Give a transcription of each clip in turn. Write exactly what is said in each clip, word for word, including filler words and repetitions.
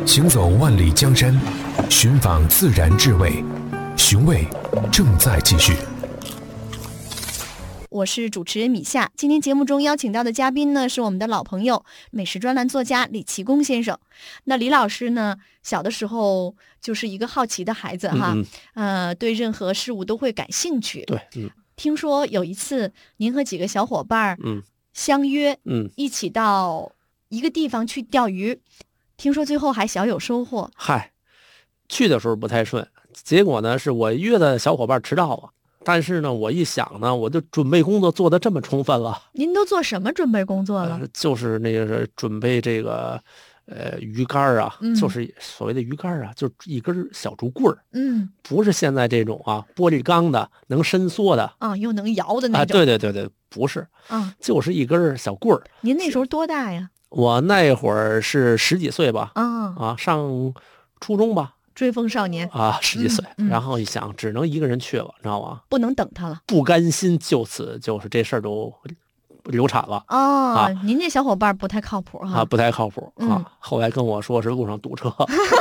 行走万里江山，寻访自然智慧，寻味正在继续。 我是主持人米夏，今天节目中邀请到的嘉宾呢是我们的老朋友，美食专栏作家李奇功先生。那李老师呢，小的时候就是一个好奇的孩子哈， 嗯嗯、呃，对任何事物都会感兴趣。 对，嗯， 听说有一次您和几个小伙伴嗯相约， 嗯， 一起到一个地方去钓鱼，听说最后还小有收获。 嗨，去的时候不太顺，结果呢是我约的小伙伴迟到了。但是呢，我一想呢，我就准备工作做得这么充分了。 您都做什么准备工作了？ 呃、就是那个准备这个，呃，鱼竿啊、嗯，就是所谓的鱼竿啊，就是一根小竹棍儿， 嗯， 不是现在这种啊玻璃钢的能伸缩的啊，又能摇的那种。 啊，对对对对，不是， 啊， 就是一根小棍儿。 您那时候多大呀？ 我那会儿是十几岁吧， 啊啊，上初中吧。 追风少年啊，十几岁、 嗯嗯， 然后一想，只能一个人去了，知道吗？ 不能等他了， 不甘心，就此就是这事儿都流产了。 哦， 啊、 您这小伙伴不太靠谱哈， 啊，不太靠谱、 嗯、 啊。后来跟我说是路上堵车。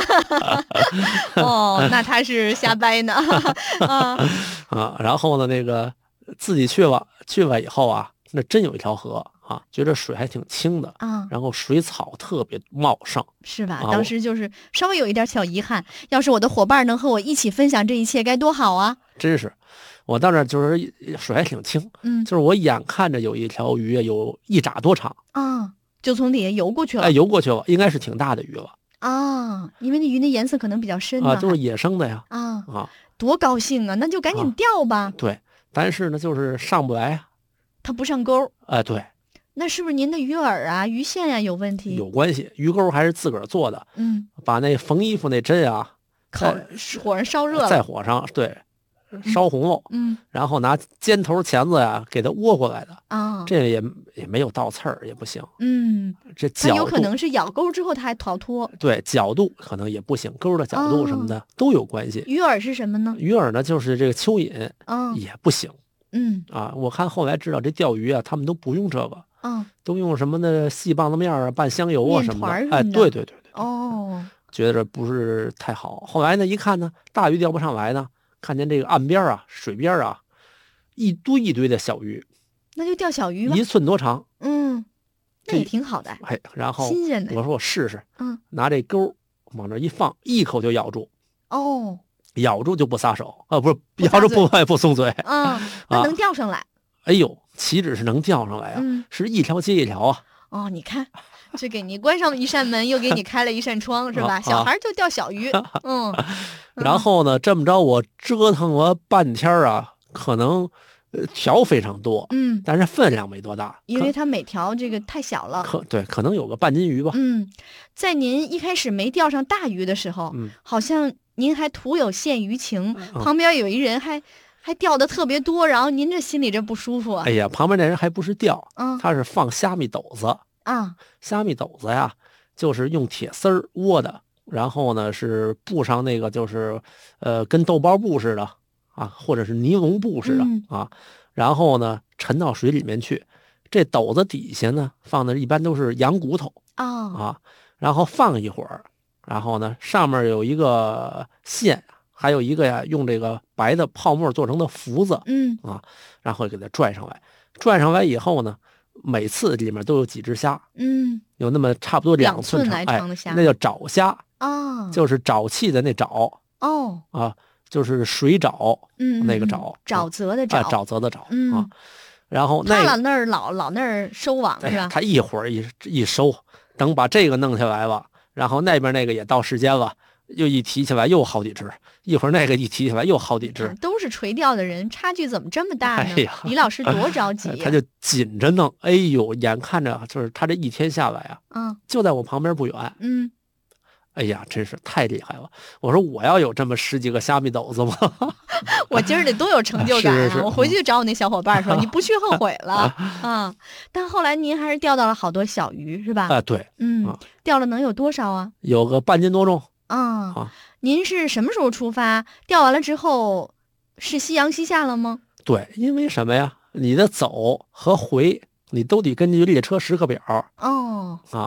哦，那他是瞎掰呢。啊, 啊，然后呢，那个自己去了，去了以后啊，那真有一条河。啊，觉得水还挺清的啊， 然后水草特别茂盛， 是吧？ 啊、 当时就是稍微有一点小遗憾，要是我的伙伴能和我一起分享这一切，该多好啊！ 真是，我到那儿就是水还挺清， 嗯， 就是我眼看着有一条鱼有一拃多长啊，就从底下游过去了， 哎，游过去了，应该是挺大的鱼了啊，因为那鱼的颜色可能比较深啊，就是野生的呀， 啊啊， 多高兴啊！那就赶紧钓吧。 啊、对，但是呢，就是上不来啊， 它不上钩。 哎、呃，对。 那是不是您的鱼饵啊、鱼线呀、啊、有问题？ 有关系，鱼钩还是自个儿做的。 嗯， 把那缝衣服那针啊， 烤火上烧热了， 在火上对烧红了。 嗯， 然后拿尖头钳子呀给它窝过来的啊， 这也也没有倒刺儿，也不行。 嗯， 这角度它有可能是咬钩之后它还逃脱。 对，角度可能也不行，钩的角度什么的、哦、都有关系。 鱼饵是什么呢？ 鱼饵呢就是这个蚯蚓， 嗯， 也不行。 嗯啊，我看后来知道这钓鱼啊，他们都不用这个。 嗯， 都用什么呢？细棒子面啊，拌香油啊什么的。 的哎，对对对对。 哦， 觉得不是太好。后来呢，一看呢，大鱼钓不上来呢，看见这个岸边啊、水边啊，一堆一堆的小鱼， 那就钓小鱼吧， 一寸多长。 嗯，那也挺好的。 哎，然后新鲜的。 我说我试试， 嗯， 拿这钩往这一放，一口就咬住。 哦， 咬住就不撒手啊，不是咬住不不松嘴。 嗯，那能钓上来。啊哎呦，岂止是能钓上来啊， 嗯、 是一条接一条啊！ 哦，你看，这给你关上了一扇门，又给你开了一扇窗，是吧？ 啊、 小孩就钓小鱼，嗯。 然后呢，这么着我折腾了半天啊，可能呃条非常多， 嗯， 但是分量没多大， 因为它每条这个太小了， 可对，可能有个半斤鱼吧。 嗯，在您一开始没钓上大鱼的时候， 嗯， 好像您还徒有羡鱼情， 嗯、 旁边有一人还。还钓的特别多，然后您这心里这不舒服啊？ 哎呀，旁边那人还不是钓， 嗯， 他是放虾米斗子啊， 虾米斗子呀，就是用铁丝儿窝的，然后呢是布上那个就是呃跟豆包布似的啊，或者是尼龙布似的、 嗯、 啊，然后呢沉到水里面去，这斗子底下呢放的一般都是羊骨头啊、 哦、啊，然后放一会儿，然后呢上面有一个线。还有一个呀，用这个白的泡沫做成的福子， 嗯啊，然后给它拽上来，拽上来以后呢，每次里面都有几只虾， 嗯， 有那么差不多两寸长长的虾， 哎，那叫沼虾啊， 就是沼气的那沼哦啊，就是水沼， 嗯， 那个沼， 沼泽的沼， 啊，沼泽的沼、 嗯、 啊，然后那他老那儿老老那儿收网是吧？ 他一会儿一一收，等把这个弄下来了，然后那边那个也到时间了。又一提起来又好几只，一会儿那个一提起来又好几只， 都是垂钓的人，差距怎么这么大呢？ 哎呀， 李老师多着急、啊， 他就紧着弄。哎呦，眼看着就是他这一天下来啊， 嗯， 就在我旁边不远， 嗯， 哎呀，真是太厉害了！我说我要有这么十几个虾米斗子吗？ 我今儿得多有成就感啊！ 是是是我回去找我那小伙伴说，你不去后悔了啊！但后来您还是钓到了好多小鱼，是吧？ 啊，对， 嗯， 啊、 钓了能有多少啊？ 有个半斤多重。 啊、 啊， 您是什么时候出发？钓完了之后是夕阳西下了吗？ 对，因为什么呀？你的走和回，你都得根据列车时刻表。 哦， 啊，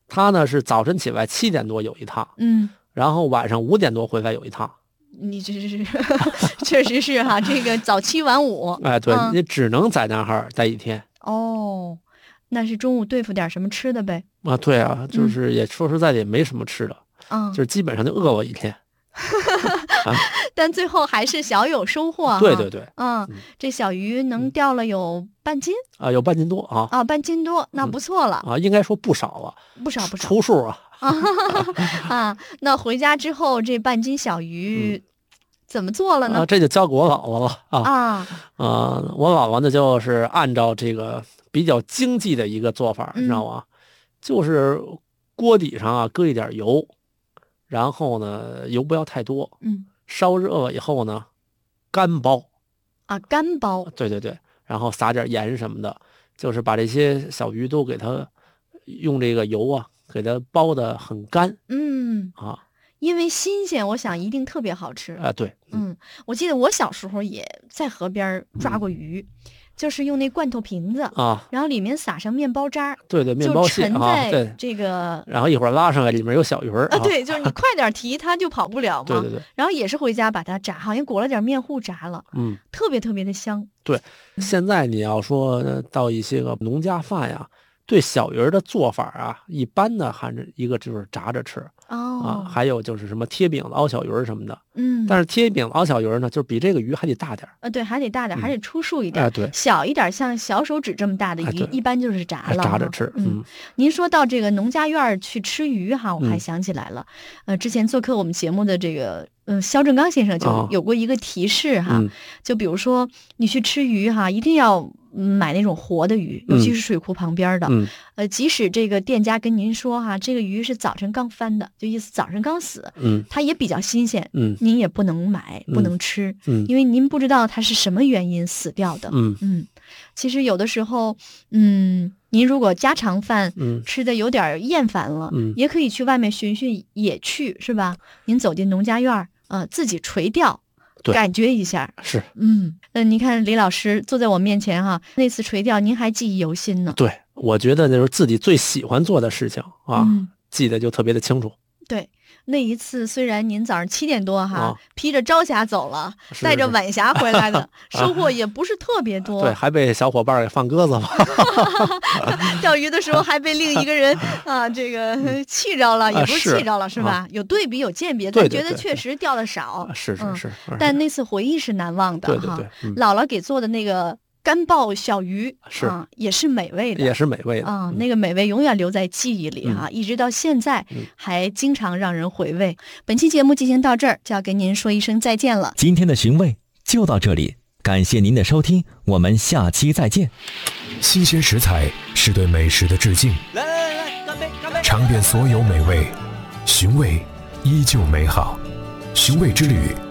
他呢是早晨起来七点多有一趟， 嗯， 然后晚上五点多回来有一趟。 你这是确实是哈，这个早七晚五。 哎，对、 嗯、 你只能在那儿待一天。 哦，那是中午对付点什么吃的呗？ 啊，对啊，就是也说实在的也没什么吃的， 嗯， 就是基本上就饿我一天。 啊、但最后还是小有收获啊。 对对对， 嗯，嗯这小鱼能钓了有半斤啊，有半斤多啊。 啊，半斤多，那不错了、 嗯、啊，应该说不少了， 不少不少， 除数啊。 啊，那回家之后这半斤小鱼怎么做了呢？ 嗯、啊，这就交给我姥姥了啊啊啊！我姥姥呢就是按照这个比较经济的一个做法，你知道吗？嗯、就是锅底上啊搁一点油。然后呢，油不要太多， 嗯， 烧热了以后呢，干包， 啊，干包， 对对对，然后撒点盐什么的，就是把这些小鱼都给它用这个油啊，给它包得很干， 嗯啊， 因为新鲜，我想一定特别好吃啊，对， 嗯，嗯我记得我小时候也在河边抓过鱼。嗯就是用那罐头瓶子啊， 然后里面撒上面包渣， 对对，面包屑啊， 对这个， 然后一会儿拉上来，里面有小鱼儿啊，对，就是你快点提，它就跑不了嘛。 对对对。 然后也是回家把它炸，好像裹了点面糊炸了， 嗯， 特别特别的香。 对，现在你要说到一些个农家饭呀，对小鱼儿的做法啊，一般的还是一个就是炸着吃。 哦、 啊，还有就是什么贴饼子、熬小鱼儿什么的， 嗯， 但是贴饼子、熬小鱼儿呢，就是比这个鱼还得大点儿， 呃，对，还得大点儿，嗯、还得粗数一点， 哎，对， 小一点，像小手指这么大的鱼， 哎、 一般就是炸了， 炸着吃。 嗯，您说到这个农家院去吃鱼哈，我还想起来了，嗯、呃，之前做客我们节目的这个，嗯、呃，肖正刚先生就有过一个提示哈， 哦、 就比如说你去吃鱼哈，一定要。买那种活的鱼，尤其是水库旁边的， 嗯、 呃，即使这个店家跟您说哈，这个鱼是早晨刚翻的，就意思早晨刚死， 嗯， 它也比较新鲜， 嗯， 您也不能买，不能吃， 嗯， 因为您不知道它是什么原因死掉的， 嗯嗯，其实有的时候，嗯，您如果家常饭， 嗯， 吃的有点厌烦了， 嗯， 也可以去外面寻寻野趣，是吧？您走进农家院，呃，自己垂钓。感觉一下是， 嗯，那您看李老师坐在我面前哈，那次垂钓您还记忆犹新呢。 对，我觉得那是自己最喜欢做的事情啊， 嗯、 记得就特别的清楚。 对，那一次虽然您早上七点多哈、 啊、 披着朝霞走了，带着晚霞回来的，收获也不是特别多。 对，还被小伙伴给放鸽子了。 钓鱼的时候还被另一个人啊，这个气着了，也不是气着了， 是是吧？ 啊、 有对比有鉴别， 咱觉得确实钓的少。 是是是、 嗯，但那次回忆是难忘的哈。 对对对，嗯、 姥姥给做的那个。干爆小鱼是、 啊，也是美味的， 也是美味的啊、嗯，那个美味永远留在记忆里哈、啊嗯，一直到现在还经常让人回味。嗯、本期节目进行到这儿，就要跟您说一声再见了。 今天的寻味就到这里，感谢您的收听，我们下期再见。 新鲜食材是对美食的致敬， 来来来，干杯干杯！ 尝遍所有美味，寻味依旧美好。寻味之旅。